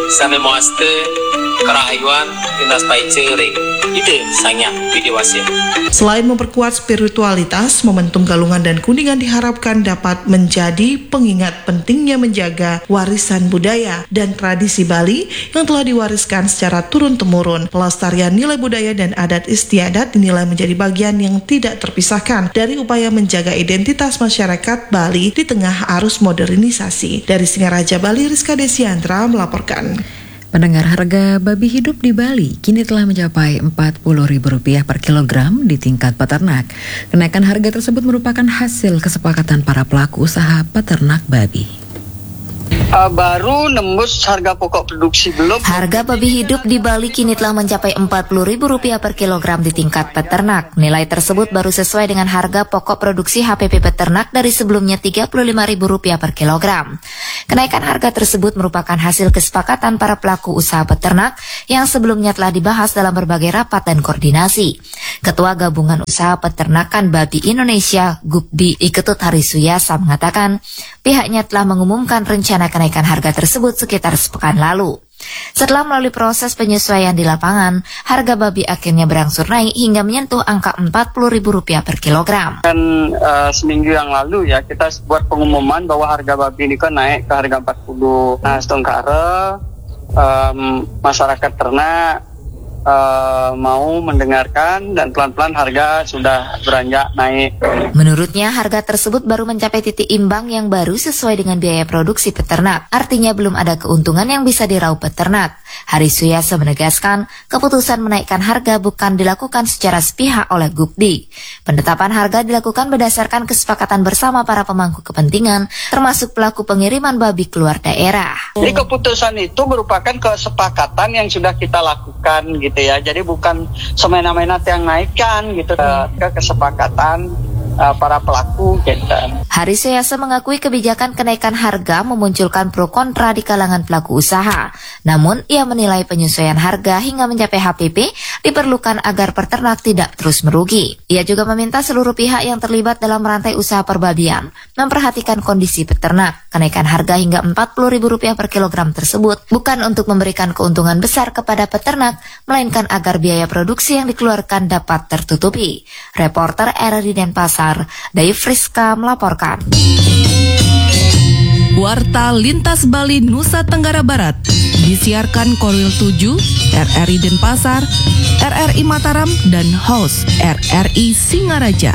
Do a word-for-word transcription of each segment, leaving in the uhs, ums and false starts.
Same moaste kerahayuan dinas paicere. Ide sanya video wasia. Selain memperkuat spiritualitas, momentum Galungan dan Kuningan diharapkan dapat menjadi pengingat pentingnya menjaga warisan budaya dan tradisi Bali yang telah diwariskan secara turun-temurun. Pelestarian nilai budaya dan adat istiadat dinilai menjadi bagian yang tidak terpisahkan dari upaya menjaga identitas masyarakat Bali di tengah arus modernisasi. Dari Singaraja Bali, Rizka Desiandra melaporkan. Pendengar, harga babi hidup di Bali kini telah mencapai empat puluh ribu rupiah per kilogram di tingkat peternak. Kenaikan harga tersebut merupakan hasil kesepakatan para pelaku usaha peternak babi. Uh, baru nembus harga pokok produksi belum. Harga babi hidup di Bali kini telah mencapai empat puluh ribu rupiah per kilogram di tingkat peternak. Nilai tersebut baru sesuai dengan harga pokok produksi H P P peternak dari sebelumnya tiga puluh lima ribu rupiah per kilogram. Kenaikan harga tersebut merupakan hasil kesepakatan para pelaku usaha peternak yang sebelumnya telah dibahas dalam berbagai rapat dan koordinasi. Ketua Gabungan Usaha Peternakan Babi Indonesia G U P B I Iketut Harisuyasa mengatakan pihaknya telah mengumumkan rencana kenaikan harga tersebut sekitar sepekan lalu. Setelah melalui proses penyesuaian di lapangan, harga babi akhirnya berangsur naik hingga menyentuh angka empat puluh ribu rupiah per kilogram. Kan uh, seminggu yang lalu ya kita buat pengumuman bahwa harga babi ini kan naik ke harga empat puluh. Nah, setengkara um, masyarakat ternak Uh, mau mendengarkan dan pelan-pelan harga sudah beranjak naik. Menurutnya harga tersebut baru mencapai titik imbang yang baru sesuai dengan biaya produksi peternak. Artinya belum ada keuntungan yang bisa diraup peternak. Harisuyasa menegaskan keputusan menaikkan harga bukan dilakukan secara sepihak oleh G U P B I. Penetapan harga dilakukan berdasarkan kesepakatan bersama para pemangku kepentingan termasuk pelaku pengiriman babi keluar daerah. Jadi keputusan itu merupakan kesepakatan yang sudah kita lakukan gitu. Gitu ya, jadi bukan semena-mena yang naikkan gitu ke kesepakatan uh, para pelaku gitu. Harisuyasa mengakui kebijakan kenaikan harga memunculkan pro kontra di kalangan pelaku usaha. Namun ia menilai penyesuaian harga hingga mencapai H P P diperlukan agar peternak tidak terus merugi. Ia juga meminta seluruh pihak yang terlibat dalam rantai usaha perbabian memperhatikan kondisi peternak. Kenaikan harga hingga empat puluh ribu rupiah per kilogram tersebut bukan untuk memberikan keuntungan besar kepada peternak, melainkan agar biaya produksi yang dikeluarkan dapat tertutupi. Reporter R R I Denpasar, Dave Friska melaporkan. Warta Lintas Bali Nusa Tenggara Barat disiarkan Korwil tujuh, R R I Denpasar, R R I Mataram, dan host R R I Singaraja.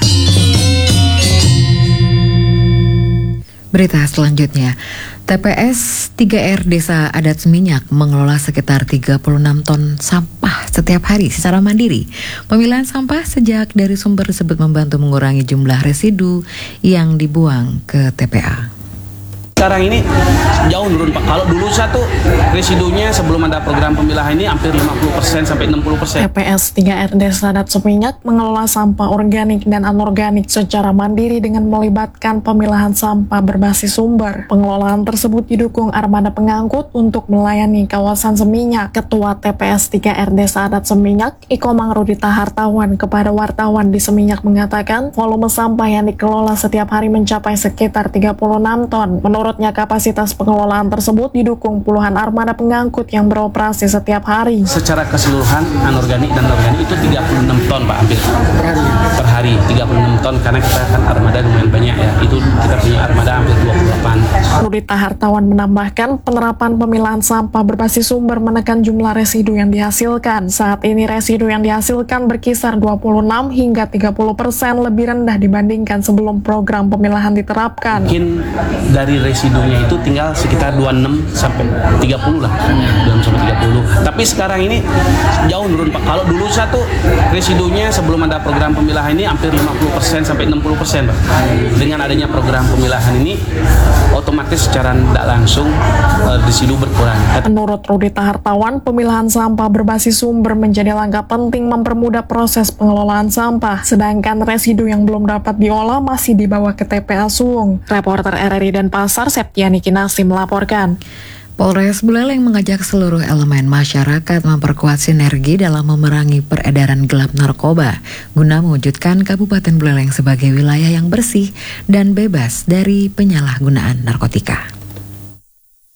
Berita selanjutnya, T P S tiga R Desa Adat Seminyak mengelola sekitar tiga puluh enam ton sampah setiap hari secara mandiri. Pemilahan sampah sejak dari sumber tersebut membantu mengurangi jumlah residu yang dibuang ke T P A. Sekarang ini jauh menurun Pak. Kalau dulu satu residunya sebelum ada program pemilahan ini hampir lima puluh persen sampai enam puluh persen. T P S tiga R Desa Adat Seminyak mengelola sampah organik dan anorganik secara mandiri dengan melibatkan pemilahan sampah berbasis sumber. Pengelolaan tersebut didukung armada pengangkut untuk melayani kawasan Seminyak. Ketua T P S tiga R Desa Adat Seminyak, Ikomang Rudita Hartawan, kepada wartawan di Seminyak mengatakan volume sampah yang dikelola setiap hari mencapai sekitar tiga puluh enam ton. Menurut Menurutnya kapasitas pengelolaan tersebut didukung puluhan armada pengangkut yang beroperasi setiap hari. Secara keseluruhan anorganik dan organik itu tiga puluh enam ton Pak, hampir per hari. Per hari tiga puluh enam ton karena kita kan armada lumayan banyak ya. Itu kita punya armada hampir dua puluh delapan. Rudita Hartawan menambahkan penerapan pemilahan sampah berbasis sumber menekan jumlah residu yang dihasilkan. Saat ini residu yang dihasilkan berkisar dua puluh enam hingga tiga puluh persen lebih rendah dibandingkan sebelum program pemilahan diterapkan. Mungkin dari residunya itu tinggal sekitar dua puluh enam sampai tiga puluh lah, dua puluh enam sampai tiga puluh. Tapi sekarang ini jauh menurun Pak. Kalau dulu satu residunya sebelum ada program pemilahan ini hampir lima puluh persen sampai enam puluh persen Pak. Dengan adanya program pemilahan ini otomatis secara tidak langsung uh, residu berkurang. Menurut Rudita Hartawan, pemilahan sampah berbasis sumber menjadi langkah penting mempermudah proses pengelolaan sampah, sedangkan residu yang belum dapat diolah masih dibawa ke T P A Suwung. Reporter R R I Denpasar, Septiani Kinasi melaporkan. Polres Buleleng mengajak seluruh elemen masyarakat memperkuat sinergi dalam memerangi peredaran gelap narkoba guna mewujudkan Kabupaten Buleleng sebagai wilayah yang bersih dan bebas dari penyalahgunaan narkotika.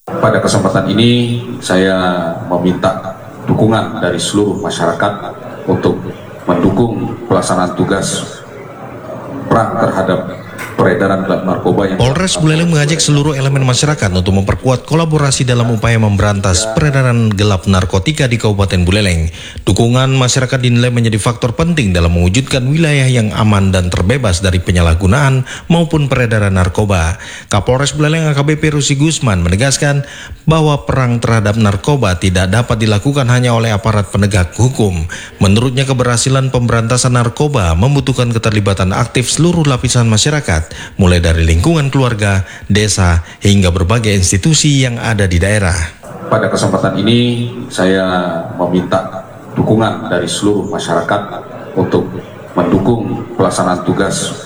Pada kesempatan ini saya meminta dukungan dari seluruh masyarakat untuk mendukung pelaksanaan tugas perang terhadap peredaran gelap narkoba yang Polres Buleleng mengajak seluruh elemen masyarakat untuk memperkuat kolaborasi dalam upaya memberantas peredaran gelap narkotika di Kabupaten Buleleng. Dukungan masyarakat dinilai menjadi faktor penting dalam mewujudkan wilayah yang aman dan terbebas dari penyalahgunaan maupun peredaran narkoba. Kapolres Buleleng A K B P Rusi Gusman menegaskan bahwa perang terhadap narkoba tidak dapat dilakukan hanya oleh aparat penegak hukum. Menurutnya keberhasilan pemberantasan narkoba membutuhkan keterlibatan aktif seluruh lapisan masyarakat, mulai dari lingkungan keluarga, desa, hingga berbagai institusi yang ada di daerah. Pada kesempatan ini saya meminta dukungan dari seluruh masyarakat untuk mendukung pelaksanaan tugas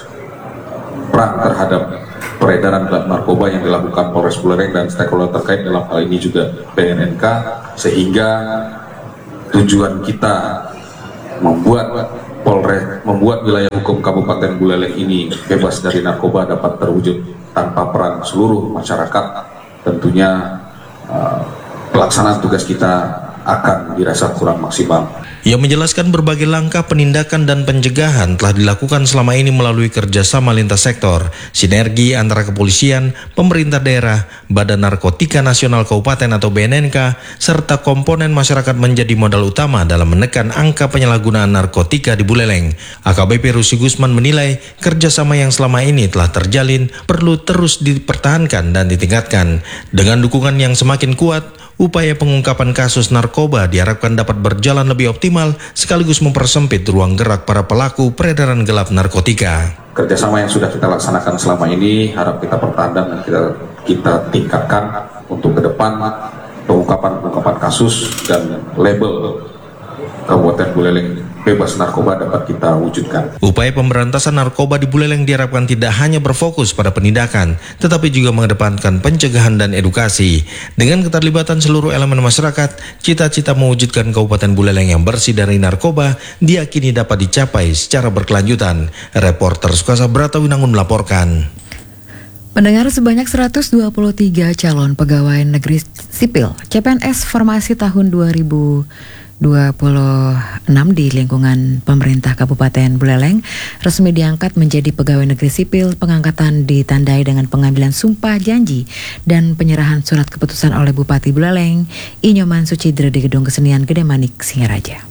perang terhadap peredaran gelap narkoba yang dilakukan Polres Buleleng dan stakeholder terkait, dalam hal ini juga B N N K, sehingga tujuan kita membuat Polres membuat wilayah hukum Kabupaten Buleleng ini bebas dari narkoba dapat terwujud tanpa peran seluruh masyarakat. Tentunya uh, pelaksanaan tugas kita akan dirasa kurang maksimal. Ia menjelaskan berbagai langkah penindakan dan pencegahan telah dilakukan selama ini melalui kerjasama lintas sektor, sinergi antara kepolisian, pemerintah daerah, Badan Narkotika Nasional Kabupaten atau B N N K, serta komponen masyarakat menjadi modal utama dalam menekan angka penyalahgunaan narkotika di Buleleng. A K B P Rusi Gusman menilai kerjasama yang selama ini telah terjalin perlu terus dipertahankan dan ditingkatkan. Dengan dukungan yang semakin kuat, upaya pengungkapan kasus narkoba diharapkan dapat berjalan lebih optimal sekaligus mempersempit ruang gerak para pelaku peredaran gelap narkotika. Kerjasama yang sudah kita laksanakan selama ini harap kita pertahankan dan kita kita tingkatkan untuk ke depan pengungkapan-pengungkapan kasus dan label Kabupaten Buleleng bebas narkoba dapat kita wujudkan. Upaya pemberantasan narkoba di Buleleng diharapkan tidak hanya berfokus pada penindakan, tetapi juga mengedepankan pencegahan dan edukasi. Dengan keterlibatan seluruh elemen masyarakat, cita-cita mewujudkan Kabupaten Buleleng yang bersih dari narkoba diyakini dapat dicapai secara berkelanjutan. Reporter Sukasa Brata Winangun melaporkan. Mendengar sebanyak seratus dua puluh tiga calon pegawai negeri sipil C P N S formasi tahun dua ribu dua puluh enam di lingkungan pemerintah Kabupaten Buleleng resmi diangkat menjadi pegawai negeri sipil. Pengangkatan ditandai dengan pengambilan sumpah janji dan penyerahan surat keputusan oleh Bupati Buleleng I Nyoman Sucidre di Gedung Kesenian Gede Manik, Singaraja.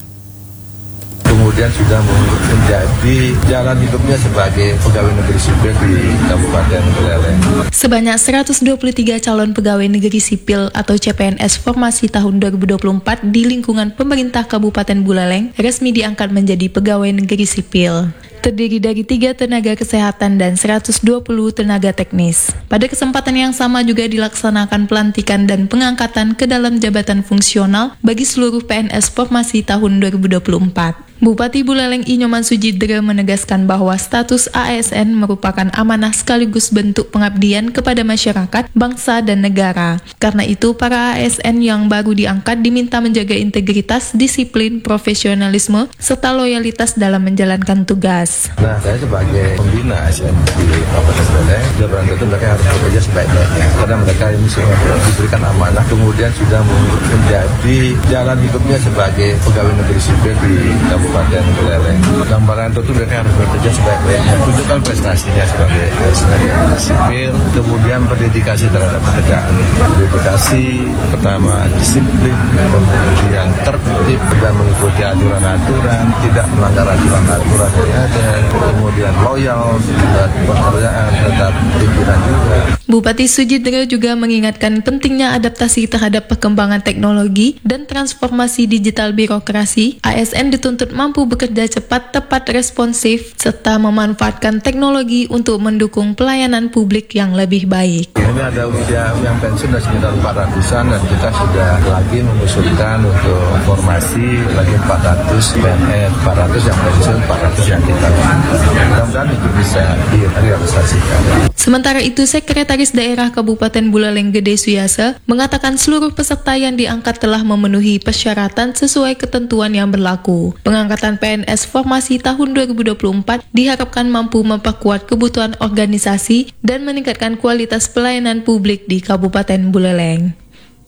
Kemudian sudah menjadi jalan hidupnya sebagai pegawai negeri sipil di Kabupaten Buleleng. Sebanyak seratus dua puluh tiga calon pegawai negeri sipil atau C P N S formasi tahun dua ribu dua puluh empat di lingkungan pemerintah Kabupaten Buleleng resmi diangkat menjadi pegawai negeri sipil. Terdiri dari tiga tenaga kesehatan dan seratus dua puluh tenaga teknis. Pada kesempatan yang sama juga dilaksanakan pelantikan dan pengangkatan ke dalam jabatan fungsional bagi seluruh P N S formasi tahun dua ribu dua puluh empat. Bupati Buleleng I Nyoman Sucidre menegaskan bahwa status A S N merupakan amanah sekaligus bentuk pengabdian kepada masyarakat, bangsa, dan negara. Karena itu, para A S N yang baru diangkat diminta menjaga integritas, disiplin, profesionalisme, serta loyalitas dalam menjalankan tugas. Nah, saya sebagai pembina A S N di Kabupaten Buleleng, jabatan itu mereka harus bekerja sebaik-baiknya. Karena mereka ini sudah diberikan amanah, kemudian sudah menjadi jalan hidupnya sebagai pegawai negeri sipil di Kabupaten Kabupaten Buleleng. Gambaran itu mereka harus bekerja sebaik-baiknya, tunjukkan prestasinya sebagai negeri sipil, kemudian berdedikasi terhadap pekerjaan. Dedikasi pertama disiplin, kemudian tertib dan mengikuti aturan-aturan, tidak melanggar aturan-aturan yang ada, kemudian loyal dan pekerjaan tetap pimpinan juga. Bupati Sucidre juga mengingatkan pentingnya adaptasi terhadap perkembangan teknologi dan transformasi digital birokrasi. A S N dituntut mampu bekerja cepat, tepat, responsif, serta memanfaatkan teknologi untuk mendukung pelayanan publik yang lebih baik. Ini ada usia yang pensiun dan sekitar empat ratusan dan kita sudah lagi mengusulkan untuk formasi lagi empat ratus P N S, empat ratus yang pensiun, empat ratus yang kita mudah-mudahan itu bisa direalisasikan. Sementara itu, Sekretaris Daerah Kabupaten Buleleng Gede Suyasa mengatakan seluruh peserta yang diangkat telah memenuhi persyaratan sesuai ketentuan yang berlaku. Pengangkatan P N S formasi tahun dua ribu dua puluh empat diharapkan mampu memperkuat kebutuhan organisasi dan meningkatkan kualitas pelayanan publik di Kabupaten Buleleng.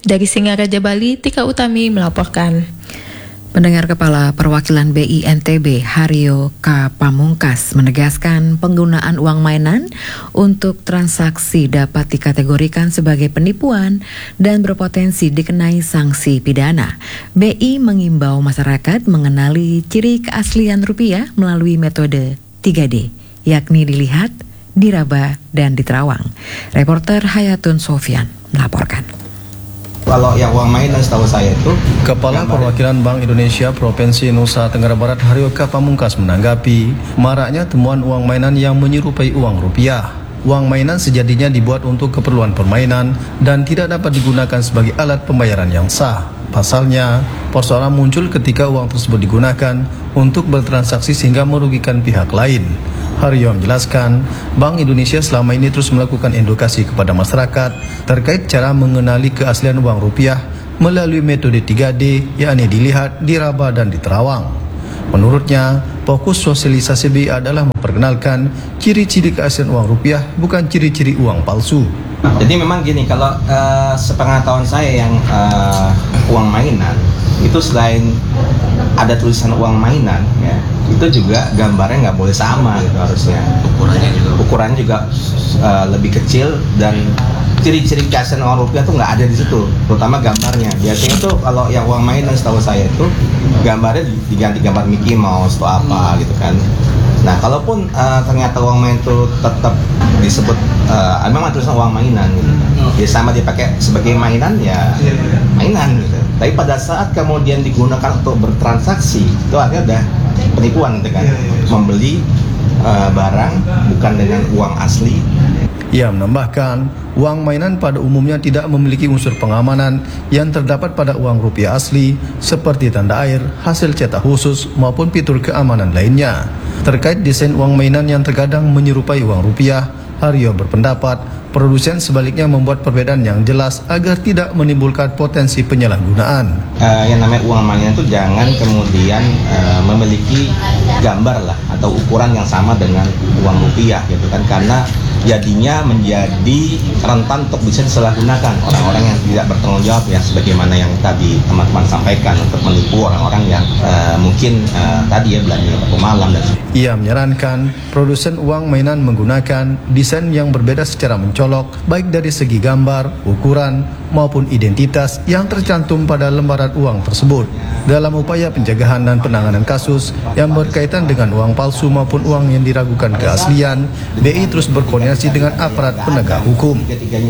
Dari Singaraja, Bali, Tika Utami melaporkan. Pendengar, Kepala Perwakilan B I N T B Haryo K. Pamungkas menegaskan penggunaan uang mainan untuk transaksi dapat dikategorikan sebagai penipuan dan berpotensi dikenai sanksi pidana. B I mengimbau masyarakat mengenali ciri keaslian rupiah melalui metode tiga D, yakni dilihat, diraba, dan diterawang. Reporter Hayatun Sofyan melaporkan. Kalau yang uang mainan setahu saya itu Kepala Perwakilan Bank Indonesia Provinsi Nusa Tenggara Barat Haryo K. Pamungkas menanggapi maraknya temuan uang mainan yang menyerupai uang rupiah. Uang mainan sejatinya dibuat untuk keperluan permainan dan tidak dapat digunakan sebagai alat pembayaran yang sah. Pasalnya, persoalan muncul ketika uang tersebut digunakan untuk bertransaksi sehingga merugikan pihak lain. Haryo menjelaskan, Bank Indonesia selama ini terus melakukan edukasi kepada masyarakat terkait cara mengenali keaslian uang rupiah melalui metode tiga D, yakni dilihat, diraba, dan diterawang. Menurutnya, fokus sosialisasi B I adalah memperkenalkan ciri-ciri keaslian uang rupiah, bukan ciri-ciri uang palsu. Jadi memang gini, kalau uh, sepengetahuan saya yang uh, uang mainan itu selain ada tulisan uang mainan, ya, itu juga gambarnya nggak boleh sama gitu harusnya. Ukurannya juga, ukurannya juga uh, lebih kecil dan ciri-ciri keaslian uang rupiah tuh nggak ada di situ, terutama gambarnya. Biasanya tuh kalau yang uang mainan setahu saya itu gambarnya diganti gambar Mickey Mouse atau apa gitu kan. Nah, kalaupun uh, ternyata uang main itu tetap disebut uh, memang tulisan uang mainan gitu. Ya sama dipakai sebagai mainan ya mainan gitu. Tapi pada saat kemudian digunakan untuk bertransaksi itu akhirnya udah penipuan gitu kan. Membeli uh, barang bukan dengan uang asli. Ia menambahkan, uang mainan pada umumnya tidak memiliki unsur pengamanan yang terdapat pada uang rupiah asli seperti tanda air, hasil cetak khusus maupun fitur keamanan lainnya. Terkait desain uang mainan yang terkadang menyerupai uang rupiah, Haryo berpendapat produsen sebaliknya membuat perbedaan yang jelas agar tidak menimbulkan potensi penyalahgunaan. Uh, yang namanya uang mainan itu jangan kemudian uh, memiliki gambar lah atau ukuran yang sama dengan uang rupiah gitu kan, karena jadinya menjadi rentan untuk bisa disalahgunakan orang-orang yang tidak bertanggung jawab ya, sebagaimana yang tadi teman-teman sampaikan untuk menipu orang-orang yang uh, mungkin uh, tadi ya belanja waktu malam dan Ia menyarankan produsen uang mainan menggunakan desain yang berbeda secara mencolok baik dari segi gambar, ukuran maupun identitas yang tercantum pada lembaran uang tersebut. Dalam upaya pencegahan dan penanganan kasus yang berkaitan dengan uang palsu maupun uang yang diragukan keaslian, B I terus berkoordinasi dengan aparat penegak hukum.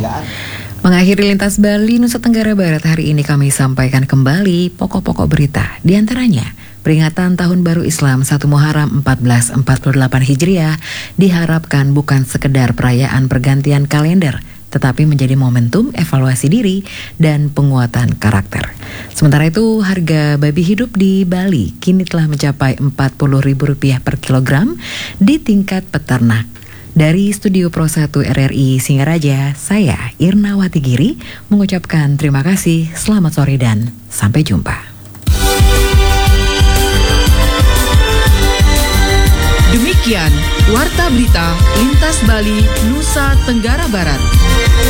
Mengakhiri Lintas Bali Nusa Tenggara Barat hari ini kami sampaikan kembali pokok-pokok berita. Di antaranya, peringatan Tahun Baru Islam satu Muharram empat belas empat puluh delapan Hijriah diharapkan bukan sekedar perayaan pergantian kalender, tetapi menjadi momentum evaluasi diri dan penguatan karakter. Sementara itu, harga babi hidup di Bali kini telah mencapai empat puluh ribu rupiah per kilogram di tingkat peternak. Dari Studio Pro satu R R I Singaraja, saya Irna Watigiri mengucapkan terima kasih, selamat sore dan sampai jumpa. Demikian Warta Berita Lintas Bali Nusa Tenggara Barat.